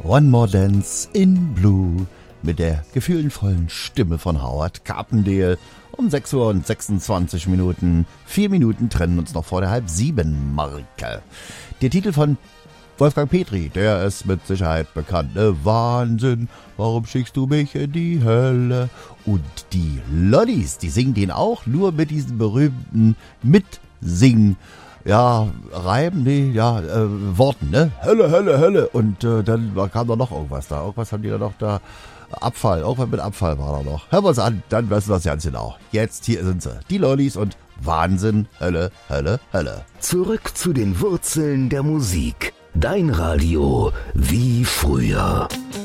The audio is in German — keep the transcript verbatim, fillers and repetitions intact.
One More Dance in Blue mit der gefühlenvollen Stimme von Howard Carpendale um sechs Uhr und sechsundzwanzig Minuten. Vier Minuten trennen uns noch vor der halb sieben Marke. Der Titel von Wolfgang Petri, der ist mit Sicherheit bekannt. Ne? Wahnsinn, warum schickst du mich in die Hölle? Und die Lollis, die singen den auch nur mit diesen berühmten Mitsingen. Ja, Reiben, nee, ja, äh, Worten, ne? Hölle, Hölle, Hölle. Und äh, dann kam da noch irgendwas da. Irgendwas haben die da noch da. Abfall, irgendwas mit Abfall war da noch. Hören wir uns an, dann wissen wir es ganz genau. Jetzt, hier sind sie, die Lollis und Wahnsinn, Hölle, Hölle, Hölle. Zurück zu den Wurzeln der Musik. Dein Radio wie früher.